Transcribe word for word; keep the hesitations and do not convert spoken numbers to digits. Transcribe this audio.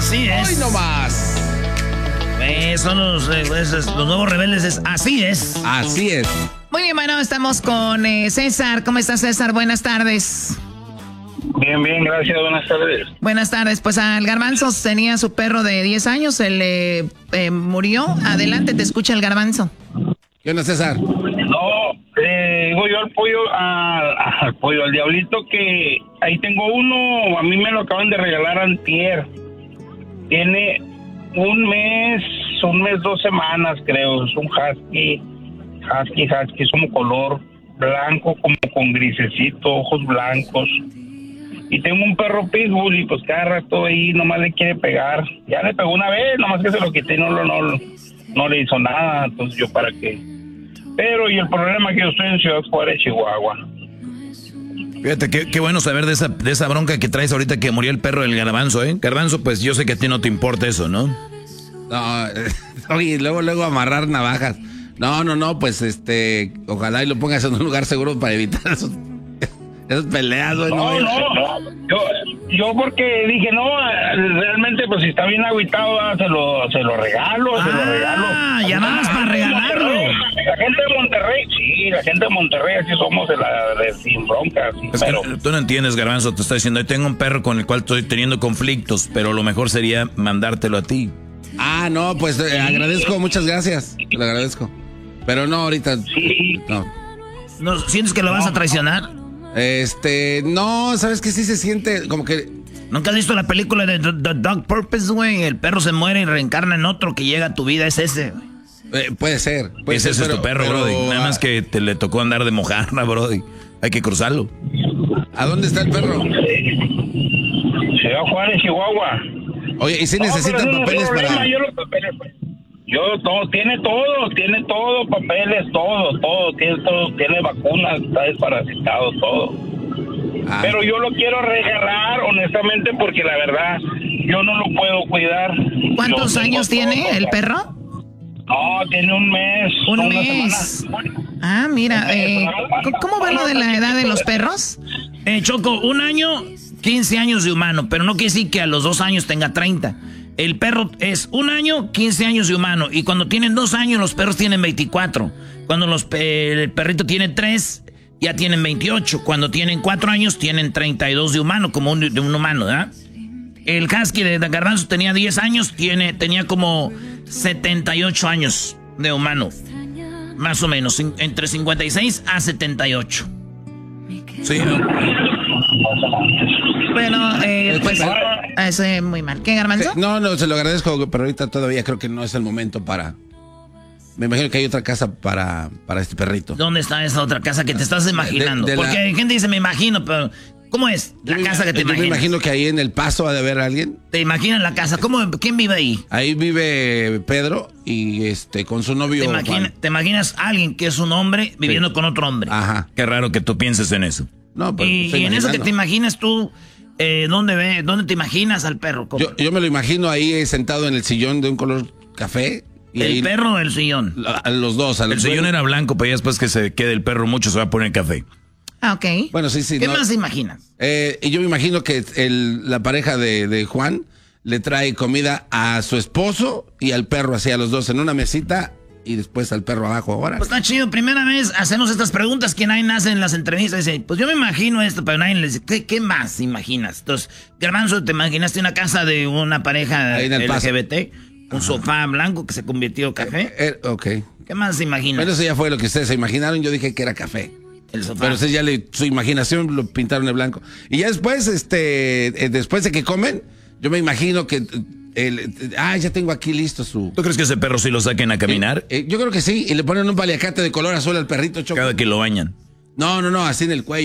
Así es. ¡Hoy no más! Eh, son los, eh, esos, los nuevos rebeldes, es así es. Así es. Muy bien, bueno, estamos con eh, César. ¿Cómo estás, César? Buenas tardes. Bien, bien, gracias, buenas tardes. Buenas tardes, pues al Garbanzo tenía su perro de diez años, se le eh, murió. Adelante, te escucha el Garbanzo. ¿Qué onda, César? No, eh, digo yo al pollo, a- al pollo, al diablito que ahí tengo uno, a mí me lo acaban de regalar antier. Tiene un mes, un mes, dos semanas creo, es un husky, husky, husky, es como color blanco, como con grisecito, ojos blancos. Y tengo un perro pitbull y pues cada rato ahí nomás le quiere pegar. Ya le pegó una vez, nomás que se lo quité y no, no, no, no le hizo nada, entonces yo para qué. Pero y el problema es que yo estoy en Ciudad Juárez, Chihuahua. Fíjate, qué, qué bueno saber de esa, de esa bronca que traes ahorita que murió el perro del Garbanzo, ¿eh? Garbanzo, pues yo sé que a ti no te importa eso, ¿no? No, eh, oye, luego, luego amarrar navajas. No, no, no, pues este, ojalá y lo pongas en un lugar seguro para evitar esos, esas peleas, güey. No, no, no. Yo, yo porque dije, no, realmente pues si está bien agüitado, ah, se lo, se lo regalo, se lo regalo. Ah, ya vamos para regalarlo. La gente de Monterrey, sí, la gente de Monterrey, así somos de la de sin bronca, sí, Es pero... que tú no entiendes, Garbanzo, te está diciendo, yo tengo un perro con el cual estoy teniendo conflictos, pero lo mejor sería mandártelo a ti. Ah, no, pues eh, agradezco, muchas gracias. Te lo agradezco. Pero no, ahorita. Sí. No. ¿No sientes que lo vas a traicionar? Este, no, ¿sabes qué? Sí se siente como que. ¿Nunca has visto la película de The, The Dog Purpose, güey? El perro se muere y reencarna en otro que llega a tu vida, es ese, güey. Eh, puede ser. Puede Ese ser, es tu perro, pero, Brody. Nada ah, más que te le tocó andar de mojarra, Brody. Hay que cruzarlo. ¿A dónde está el perro? Ciudad Juárez, Chihuahua. Oye, ¿y si No, necesitan pero no es papeles problema, para.? Yo los papeles, pues. Yo todo, tiene todo, tiene todo, papeles, todo, todo, tiene todo, tiene vacunas, está desparasitado, todo. Ah, Pero yo lo quiero regalar, honestamente, porque la verdad, yo no lo puedo cuidar. ¿Cuántos Yo tengo años todo, tiene el o sea, perro? No, tiene un mes. Un una mes. semana. Ah, mira, eh, ¿cómo- ¿cómo va lo de la edad de los perros? Eh, Choco, un año, quince años de humano, pero no quiere decir que a los dos años tenga treinta. El perro es un año, quince años de humano. Y cuando tienen dos años, los perros tienen veinticuatro. Cuando los, eh, el perrito tiene tres, ya tienen veintiocho. Cuando tienen cuatro años, tienen treinta y dos de humano, como un, de un humano, ¿verdad? El husky de Garbanzo tenía diez años, tiene, tenía como setenta y ocho años de humano. Más o menos, cin- entre cincuenta y seis a setenta y ocho. Sí, ¿no? Bueno, eh, pues, eso es muy mal. ¿Qué, Garbanzo? sí, no, no, se lo agradezco, pero ahorita todavía creo que no es el momento para. Me imagino que hay otra casa para, para este perrito. ¿Dónde está esa otra casa que te estás imaginando? de la- Porque hay gente que dice, me imagino, pero ¿cómo es la Yo me- casa que te yo me imaginas? imagino que ahí en El Paso ha de haber alguien. ¿Te imaginas la casa? ¿Cómo, ¿Quién vive ahí? Ahí vive Pedro y este con su novio. ¿Te, imagina- Juan. te imaginas a alguien que es un hombre viviendo Sí. con otro hombre? Ajá. Qué raro que tú pienses en eso. No, pues, y, estoy y en eso que imaginando. te imaginas tú, eh, ¿dónde, ve, ¿dónde te imaginas al perro? ¿Cómo? Yo, yo me lo imagino ahí eh, sentado en el sillón de un color café. Y ¿El ahí, perro o el sillón? A, a los dos. A El los sillón dos. era blanco, pero ya después que se quede el perro mucho se va a poner café. Ah, ok. Bueno, sí, sí. ¿Qué no. más te imaginas? Eh, y yo me imagino que el, la pareja de, de Juan le trae comida a su esposo y al perro, así a los dos en una mesita y después al perro abajo ahora. Pues está chido, primera vez hacemos estas preguntas que nadie hace en las entrevistas. Dice, pues yo me imagino esto, pero nadie les dice, ¿qué, qué más imaginas? Entonces, Garbanzo, ¿te imaginaste una casa de una pareja Ahí en El L Paso. G B T? Un sofá blanco que se convirtió en café. Eh, eh, ok. ¿Qué más se imagina? Bueno, eso ya fue lo que ustedes se imaginaron. Yo dije que era café. El sofá. Pero ustedes ya le, su imaginación lo pintaron de blanco. Y ya después, este, eh, después de que comen, yo me imagino que, eh, el, ah, ya tengo aquí listo su. ¿Tú crees que ese perro sí lo saquen a caminar? Eh, yo creo que sí. Y le ponen un paliacate de color azul al perrito, Choco. Cada que lo bañan. No, no, no, así en el cuello.